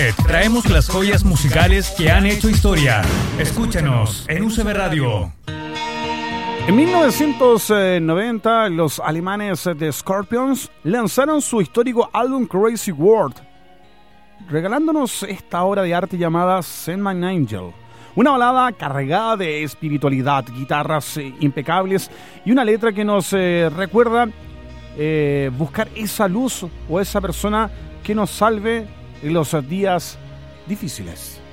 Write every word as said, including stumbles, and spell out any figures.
Internet. Traemos las joyas musicales que han hecho historia. Escúchanos en U C B Radio. En mil novecientos noventa, los alemanes de Scorpions lanzaron su histórico álbum Crazy World, regalándonos esta obra de arte llamada Send My Angel. Una balada cargada de espiritualidad, guitarras eh, impecables y una letra que nos eh, recuerda eh, buscar esa luz o esa persona que nos salve en los días difíciles.